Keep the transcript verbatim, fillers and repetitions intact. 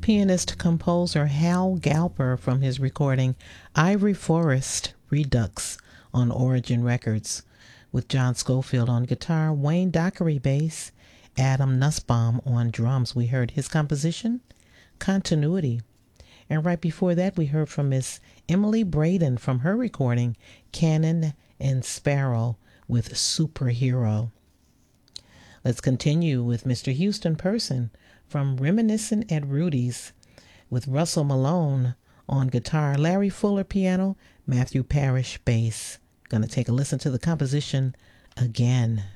pianist-composer Hal Galper from his recording Ivory Forest Redux on Origin Records, with John Schofield on guitar, Wayne Dockery bass, Adam Nussbaum on drums. We heard his composition, Continuity. And right before that, we heard from Miss Emily Braden from her recording, Cannon and Sparrow with Superhero. Let's continue with Mister Houston Person from Reminiscent at Rudy's with Russell Malone on guitar, Larry Fuller piano, Matthew Parrish bass. Gonna take a listen to the composition again.